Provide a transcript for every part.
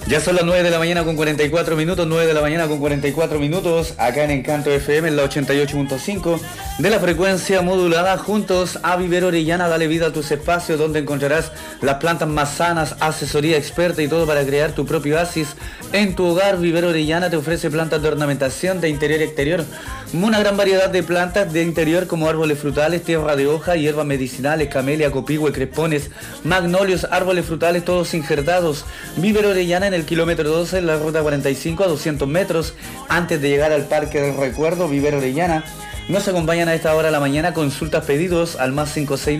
Ya son las 9 de la mañana con 44 minutos, 9 de la mañana con 44 minutos, acá en Encanto FM, en la 88.5 de la frecuencia modulada, juntos a Vivero Orellana. Dale vida a tus espacios, donde encontrarás las plantas más sanas, asesoría experta y todo para crear tu propio oasis en tu hogar. Vivero Orellana te ofrece plantas de ornamentación de interior y exterior, una gran variedad de plantas de interior como árboles frutales, tierra de hoja, hierbas medicinales, camelia, copihue, crespones, magnolios, árboles frutales, todos injertados. Vivero Orellana en el kilómetro 12, en la ruta 45, a 200 metros antes de llegar al Parque del Recuerdo. Vivero Orellana. Nos acompañan a esta hora de la mañana. Consultas, pedidos al más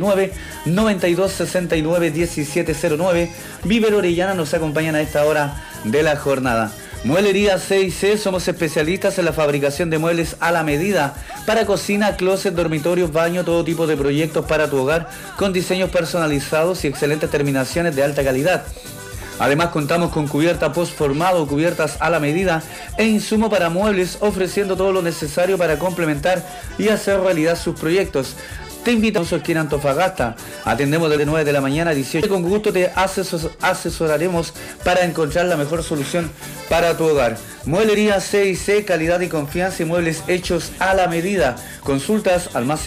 569-9269-1709. Vivero Orellana nos acompañan a esta hora de la jornada. Mueblería C&C, somos especialistas en la fabricación de muebles a la medida para cocina, closet, dormitorios, baño, todo tipo de proyectos para tu hogar con diseños personalizados y excelentes terminaciones de alta calidad. Además contamos con cubierta postformado, cubiertas a la medida e insumo para muebles, ofreciendo todo lo necesario para complementar y hacer realidad sus proyectos. Te invitamos aquí en Antofagasta. Atendemos desde 9 de la mañana a 18. Con gusto te asesoraremos para encontrar la mejor solución para tu hogar. Mueblería C&C, calidad y confianza y muebles hechos a la medida. Consultas al más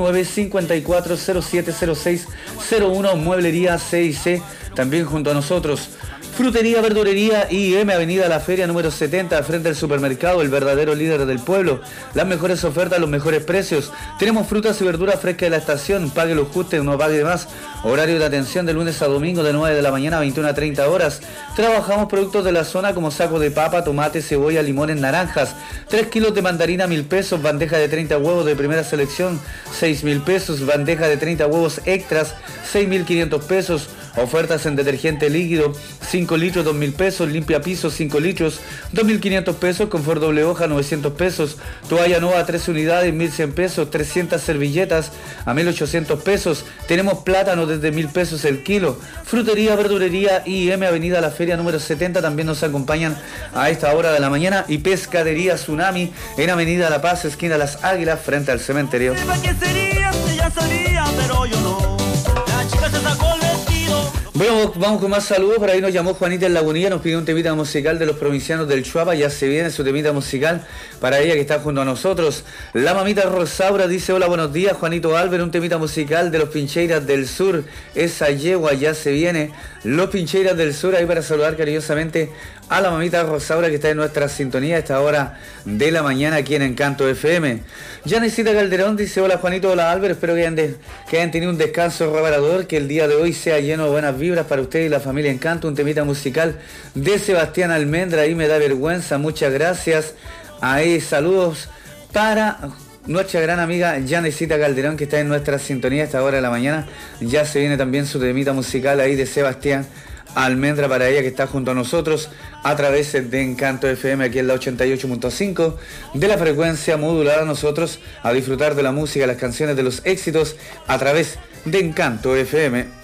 569-54070601. Mueblería C&C, también junto a nosotros. Frutería, verdurería IM, Avenida La Feria número 70, frente al supermercado, el verdadero líder del pueblo. Las mejores ofertas, los mejores precios. Tenemos frutas y verduras frescas de la estación. Pague lo justo, no pague de más. Horario de atención de lunes a domingo de 9 de la mañana a 21 a 30 horas. Trabajamos productos de la zona como saco de papa, tomate, cebolla, limones, naranjas. 3 kilos de mandarina, 1.000 pesos. Bandeja de 30 huevos de primera selección, 6.000 pesos. Bandeja de 30 huevos extras, 6.500 pesos. Ofertas en detergente líquido, 5 litros, 2.000 pesos. Limpia pisos, 5 litros, 2.500 pesos. Confort doble hoja, 900 pesos. Toalla nueva, 13 unidades, 1.100 pesos. 300 servilletas a 1.800 pesos. Tenemos plátanos desde 1.000 pesos el kilo. Frutería, verdurería IM, Avenida La Feria número 70. También nos acompañan a esta hora de la mañana. Y pescadería Tsunami en Avenida La Paz, esquina Las Águilas, frente al cementerio. ¿Qué sería? Ya sabía, pero yo no. La chica se sacó el vestido. Bueno, vamos con más saludos. Por ahí nos llamó Juanita en Lagunilla, nos pidió un temita musical de los provincianos del Chuapa. Ya se viene su temita musical para ella que está junto a nosotros. La mamita Rosaura dice: hola, buenos días, Juanito Álvarez, un temita musical de los Pincheiras del Sur. Esa yegua ya se viene. Los Pincheiras del Sur, ahí para saludar cariñosamente a la mamita Rosaura que está en nuestra sintonía a esta hora de la mañana aquí en Encanto FM. Janesita Calderón dice: hola Juanito, hola Álvaro, espero que hayan tenido un descanso reparador, que el día de hoy sea lleno de buenas vibras para usted y la familia Encanto. Un temita musical de Sebastián Almendra, ahí me da vergüenza, muchas gracias. Ahí saludos para nuestra gran amiga Janesita Calderón que está en nuestra sintonía a esta hora de la mañana. Ya se viene también su temita musical ahí de Sebastián Almendra para ella que está junto a nosotros a través de Encanto FM aquí en la 88.5 de la frecuencia modulada. Nosotros a disfrutar de la música, las canciones de los éxitos a través de Encanto FM.